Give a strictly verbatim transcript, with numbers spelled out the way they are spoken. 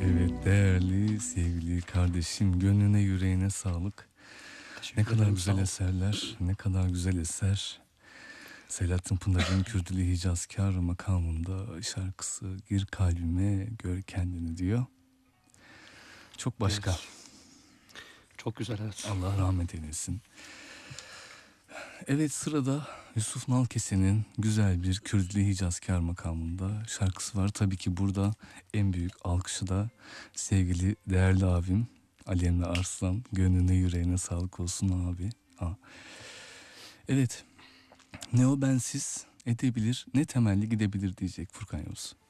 Evet değerli sevgili kardeşim, gönlüne yüreğine sağlık. Teşekkür Ne kadar ederim, güzel sağ ol. eserler, ne kadar güzel eser. Selahattin Pınar'ın Kürdülü Hicazkar makamında şarkısı "Gir kalbime gör kendini" diyor. Çok başka. Evet. Çok güzel, evet. Allah rahmet eylesin. Evet, sırada Yusuf Nalkese'nin güzel bir Kürdülü Hicazkar makamında şarkısı var. Tabii ki burada en büyük alkışı da sevgili değerli abim Ali Emre Arslan. Gönlüne yüreğine sağlık olsun abi. Ha. Evet, ne o bensiz edebilir, ne temelli gidebilir diyecek Furkan Yavuz.